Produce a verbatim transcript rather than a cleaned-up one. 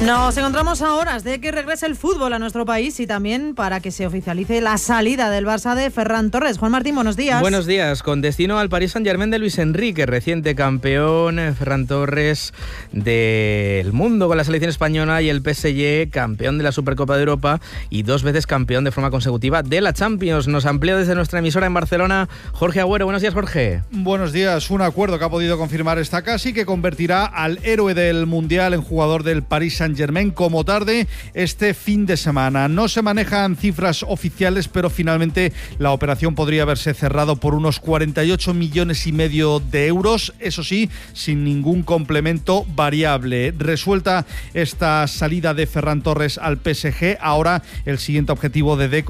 Nos encontramos a horas de que regrese el fútbol a nuestro país y también para que se oficialice la salida del Barça de Ferran Torres. Juan Martín, buenos días. Buenos días. Con destino al Paris Saint-Germain de Luis Enrique, reciente campeón, Ferran Torres del mundo con la selección española, y el P S G, campeón de la Supercopa de Europa y dos veces campeón de forma consecutiva de la Champions. Nos amplía desde nuestra emisora en Barcelona Jorge Agüero. Buenos días, Jorge. Buenos días. Un acuerdo que ha podido confirmar esta casa y que convertirá al héroe del Mundial en jugador del Paris Saint-Germain como tarde este fin de semana. No se manejan cifras oficiales, pero finalmente la operación podría haberse cerrado por unos cuarenta y ocho millones y medio de euros, eso sí, sin ningún complemento variable. Resuelta esta salida de Ferran Torres al P S G, ahora el siguiente objetivo de Deco